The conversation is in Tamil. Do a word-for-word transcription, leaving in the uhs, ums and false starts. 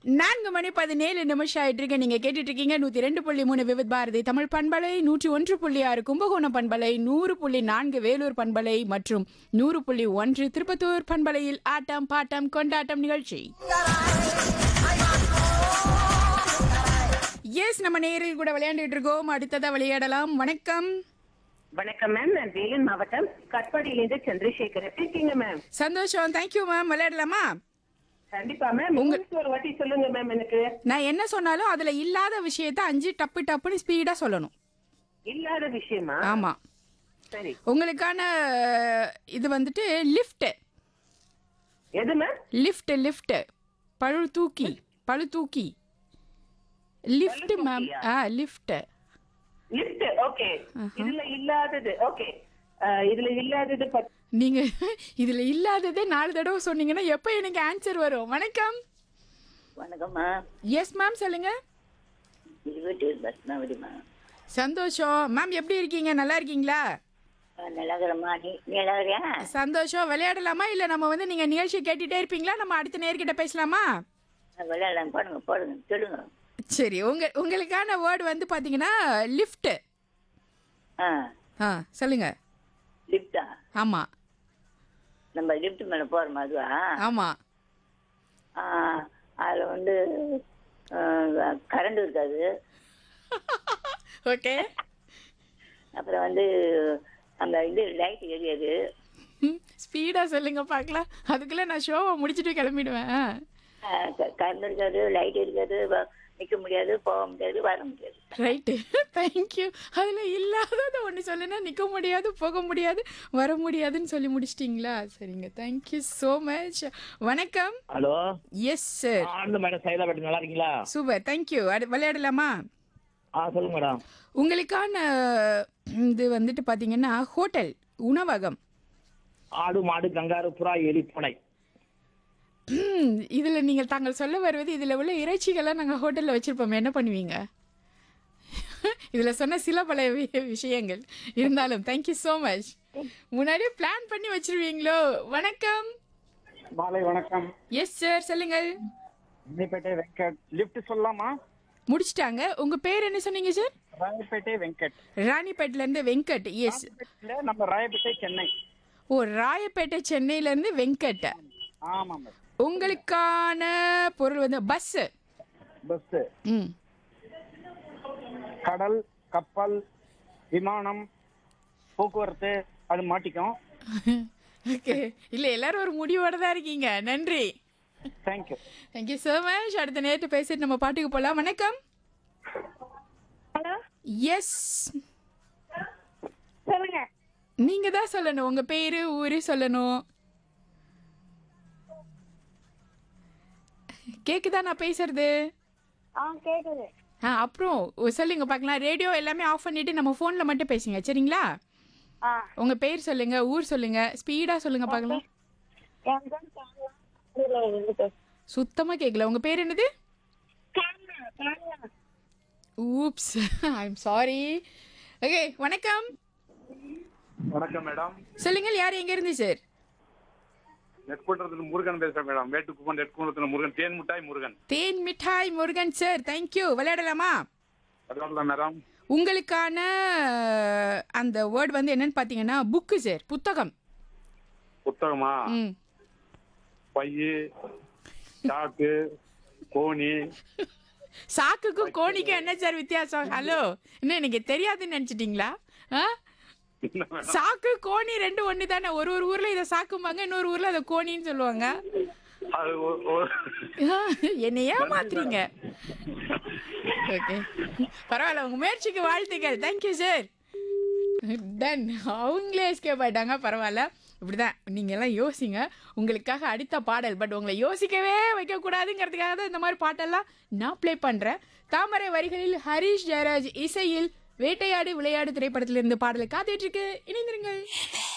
நான்கு மணி பதினேழு நிமிஷம் ஆயிட்டு இருக்கு. நீங்க கேட்டுட்டு இருக்கீங்க நூத்தி ரெண்டு புள்ளி மூணு விவித் பாரதி தமிழ் பண்பலை, நூற்றி ஒன்று புள்ளி ஆறு கும்பகோணம் பண்பலை, நூறு புள்ளி நான்கு வேலூர் பண்பலை மற்றும் நூறு புள்ளி ஒன்று திருப்பத்தூர் பண்பலையில் ஆட்டம் பாட்டம் கொண்டாட்டம் நிகழ்ச்சி. எஸ், நம்ம நேரில் கூட விளையாண்டுட்டு இருக்கோம். அடுத்ததா விளையாடலாம். வணக்கம். வணக்கம் மேம், நான் வேலூர் மாவட்டம் கட்பாடியிலிருந்து சந்திரசேகர். எப்படி இருக்கீங்க மேம்? சந்தோஷம், தேங்க்யூ மேம். விளையாடலாமா? கண்டிப்பா மேம். உங்களுக்கு ஒரு வாட்டி சொல்லுங்க மேம். எனக்கு நான் என்ன சொன்னாலும் அதுல இல்லாத விஷயத்த அஞ்சு டப்பு டப்புன்னு ஸ்பீடா சொல்லணும். இல்லாத விஷயமா? ஆமா. சரி, உங்களுக்கான இது வந்துட்டு லிஃப்ட். எது மேம்? லிஃப்ட் லிஃப்ட் பழு தூக்கி பழு தூக்கி லிஃப்ட் மேம். ஆ லிஃப்ட் லிஃப்ட். ஓகே, இதுல இல்லாதது. ஓகே, இதுல இல்லாதது பத்- நீங்க இதுல இல்லாததே நாலு தடவை சொன்னீங்கன்னா எப்ப எனக்கு ஆன்சர் வரும்? வணக்கம். வணக்கம்மா. எஸ் மேம், சொல்லுங்க. இருபத்தி ஏழு பத்மாவதிமா. சந்தோஷம் மேம். எப்படி இருக்கீங்க? நல்லா இருக்கீங்களா? நல்லா இருக்கிறம்மா. நீ நீ நல்லா இருக்கியா? சந்தோஷம். விளையாடலாமா இல்ல நம்ம வந்து நீங்க நிகழ்ச்சி கேட்டுட்டே இருப்பீங்களா? நம்ம அடுத்த நேர்கிட்ட பேசலாமா? விளையாடலாம். போடுங்க போடுங்க சொல்லுங்க. சரி, உங்க உங்களுக்கான வேர்டு வந்து பாத்தீங்கன்னா லிஃப்ட். ஆ ஆ சொல்லுங்க. லிஃப்டா? ஆமா நம்ம லிஃப்ட் மேலே போகிறோமா அதுவா? ஆமா. ஆ, அதில் வந்து கரண்ட் இருக்காது. ஓகே. அப்புறம் வந்து அந்த இது லைட் எரியாது. ஸ்பீடா சொல்லுங்க பார்க்கலாம். அதுக்குள்ள நான் ஷோவை முடிச்சுட்டு கிளம்பிடுவேன். கரண்ட் இருக்காது, லைட் இருக்காது, நிற்க முடியாது, போக முடியாது, வர முடியாது. Right, thank you. அதில் இல்லாதது ஒன்று சொல்லுன்னா நிற்க முடியாது, போக முடியாது, வர முடியாதுன்னு சொல்லி முடிச்சிட்டிங்களா? சரிங்க, தேங்க்யூ ஸோ மச். வணக்கம். ஹலோ. Yes sir. ஆனந்த மேடம், சைலா மேடம், நல்லா இருக்கீங்களா? Super, thank you. அடு விளையாடலாமா? ஆ சொல்லுங்க மேடம். உங்களுக்கான இது வந்துட்டு பார்த்தீங்கன்னா ஹோட்டல், உணவகம். ஆடு மாடு கங்காரு புறா எலி பூனை. இதில் நீங்கள் தாங்கள் சொல்ல வருவது இதில் உள்ள இறைச்சிகள்லாம் நாங்கள் ஹோட்டலில் வச்சுருப்போம். என்ன பண்ணுவீங்க? இதில் சொன்ன சில பல வி- விஷயங்கள் இருந்தாலும் தேங்க்யூ ஸோ மச். முன்னாடியே பிளான் பண்ணி வச்சிருவீங்களோ? வணக்கம். மாலை வணக்கம். எஸ் சார், சொல்லுங்கள். ராயப்பேட்டை வெங்கட். லிஃப்ட் சொல்லலாமா? முடிச்சிட்டாங்க. உங்கள் பேர் என்ன சொன்னீங்க சார்? ராயப்பேட்டை வெங்கட். ராணிப்பேட்டிலேருந்து வெங்கட். எஸ். ராயப்பேட்டையில நம்ம ராயப்பேட்டை சென்னை. ஓ, ராயப்பேட்டை சென்னையிலேருந்து வெங்கட். ஆமாம் மேடம். உங்களுக்கான பொருள் வந்து பஸ்ஸு. பஸ், ம் கடல், கப்பல், விமானம், போக்குவரத்து, அது மாட்டிக்கும். ஓகே. இல்லை, எல்லாரும் ஒரு முடிவோட தான் இருக்கீங்க. நன்றி, தேங்க்யூ. Thank you so much. அடுத்த நேரத்தை பேசிட்டு நம்ம பாட்டுக்கு போகலாம். வணக்கம். ஹலோ, எஸ், சொல்லுங்க. நீங்க தான் சொல்லணும். உங்க பேரு ஊரு சொல்லணும். கேக்குதா நான் பேசுறது? ஆ, கேக்குது. ஆ, அப்புறம் சொல்லுங்க பார்க்கலாம். ரேடியோ எல்லாமே ஆஃப் பண்ணிட்டு நம்ம ஃபோன்ல மட்டும் பேசுங்க, சரிங்களா? ஆ, உங்க பேர் சொல்லுங்க, ஊர் சொல்லுங்க, ஸ்பீடா சொல்லுங்க பார்க்கலாம். என் பேர் காவியா. இதுல இருந்து சுத்தமா கேட்கல. உங்க பேர் என்னது? Kavya, Kavya. Oops, I am sorry. Okay, வணக்கம். வணக்கம் மேடம். சொல்லுங்கள், யார் எங்க இருந்து சார்? நெற்கூட்டத்துல முருகன் பேசுறேன் மேடம். வேட்டுக்குப்பம் நெற்கூட்டத்துல முருகன். தேன் மிட்டாய் முருகன். தேன் மிட்டாய் முருகன் சார், தேங்க்யூ. விளையாடலாமா? அதனால மேடம் உங்களுக்கான அந்த வேர்ட் வந்து என்னன்னு பார்த்தீங்கன்னா புக்கு சார், புத்தகம். புத்தகமா? ம் பையு, சாக்கு, கோணி. சாக்குக்கும் கோணிக்கும் என்ன சார் வித்தியாசம்? ஹலோ, என்ன எனக்கு தெரியாதுன்னு நினச்சிட்டிங்களா? ஆ, என்ன மேடம்? சாக்கு கோணி ரெண்டு ஒன்று தானே. ஒரு ஒரு ஊரில் இதை சாக்கும்பாங்க, இன்னொரு ஊரில் அதை கோணின்னு சொல்லுவாங்க. அது ஒ- ஒ- ஆ, என்னை ஏமாத்துறீங்க. ஓகே, பரவாயில்ல. உங்கள் முயற்சிக்கு வாழ்த்துக்கள். Thank you sir. டன். அவங்களே எஸ்கேப் ஆயிட்டாங்க. பரவாயில்ல. இப்படிதான் நீங்க எல்லாம் யோசிங்க. உங்களுக்காக அடுத்த பாடல், பட் உங்களை யோசிக்கவே வைக்கக்கூடாதுங்கிறதுக்காக தான் இந்த மாதிரி பாட்டெல்லாம் நான் ப்ளே பண்ணுறேன். தாமரை வரிகளில் ஹரிஷ் ஜெயராஜ் இசையில் வேட்டையாடு விளையாடு திரைப்படத்திலிருந்து பாடலை காத்துட்டு இருக்கு. இணைந்திருங்கள்.